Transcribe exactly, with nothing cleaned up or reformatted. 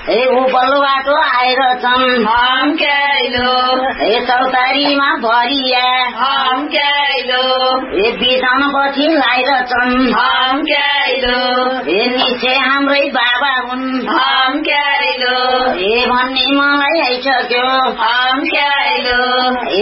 ए उपल्लो बाटो आएर छन् हम क्याइलो ए चौतारीमा भरिया हम क्याइलो ए बिछाउन पछि लाएर छन् हम क्याइलो ए निश्चय हाम्रै बाबा हुन् हम क्याइलो ए भन्ने मलाई आइसक्यो हम क्याइलो